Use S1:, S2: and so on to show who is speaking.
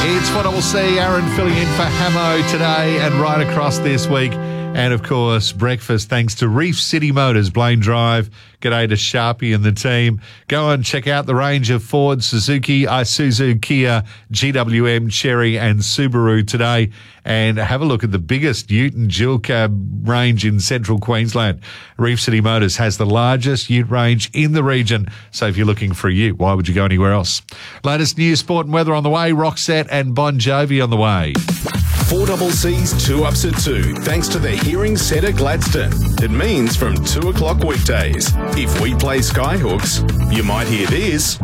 S1: It's what I will see. Aaron filling in for Hamo today and right across this week. And, of course, breakfast thanks to Reef City Motors, Blaine Drive. G'day to Sharpie and the team. Go and check out the range of Ford, Suzuki, Isuzu, Kia, GWM, Chery and Subaru today. And have a look at the biggest ute and dual cab range in central Queensland. Reef City Motors has the largest ute range in the region. So if you're looking for a ute, why would you go anywhere else? Latest news, sport and weather on the way. Roxette and Bon Jovi on the way.
S2: 4CC's 2 Ups at 2, thanks to the Hearing Centre Gladstone. It means from 2 o'clock weekdays. If we play Skyhooks, you might hear this.